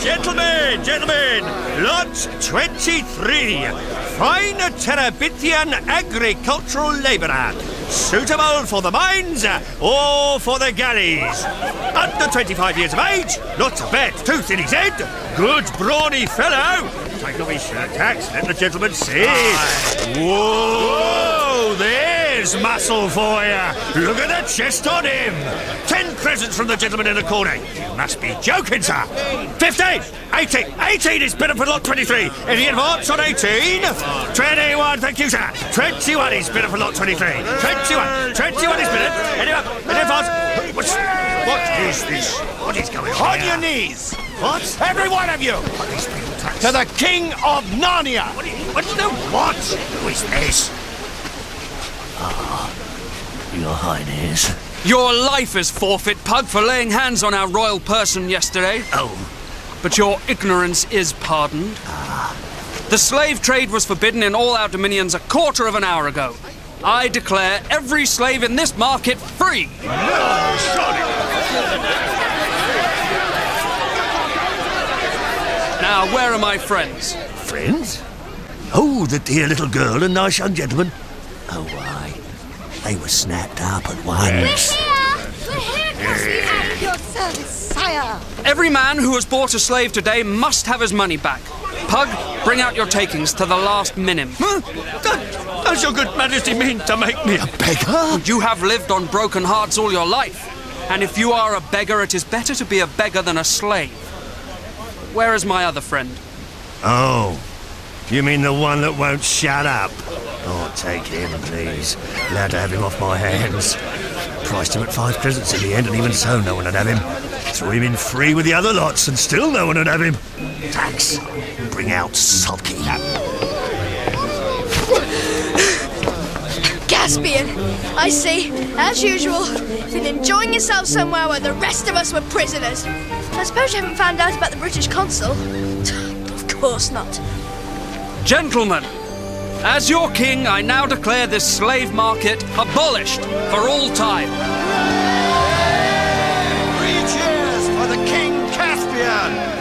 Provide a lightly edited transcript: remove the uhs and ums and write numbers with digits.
Gentlemen, lot 23. Fine Terabithian agricultural labourer. Suitable for the mines or for the galleys. Under 25 years of age, not a bad tooth in his head. Good brawny fellow. Take off his shirt tax, let the gentleman see. Whoa, there's muscle for you. Look at the chest on him. 10 crescents from the gentleman in the corner. You must be joking, sir. 15, 18 is bidden for lot 23. Any advance on 18? 21, thank you, sir. 21 is bidden for lot 23. 21 is bidden. Any advance? What is this? What is going on your knees! What? Every one of you! What is being taxed? To the King of Narnia! What? Who is this? Your Highness. Your life is forfeit, Pug, for laying hands on our royal person yesterday. Oh. But your ignorance is pardoned. The slave trade was forbidden in all our dominions a quarter of an hour ago. I declare every slave in this market free. No, surely. Now, where are my friends? Friends? Oh, the dear little girl and nice young gentleman. Oh, why? They were snapped up at once. We're here, Caspian, at your service, sire. Every man who has bought a slave today must have his money back. Pug, bring out your takings to the last minim. Does your good majesty mean to make me a beggar? You have lived on broken hearts all your life. And if you are a beggar, it is better to be a beggar than a slave. Where is my other friend? Oh, you mean the one that won't shut up? Oh, take him, please. Glad to have him off my hands. Priced him at 5 crescents in the end, and even so no one would have him. Threw him in free with the other lots, and still no one would have him. Tax, bring out Sulky. Caspian, I see, as usual, been enjoying yourself somewhere where the rest of us were prisoners. I suppose you haven't found out about the British consul? Of course not. Gentlemen, as your king, I now declare this slave market abolished for all time. 3 cheers for the King Caspian!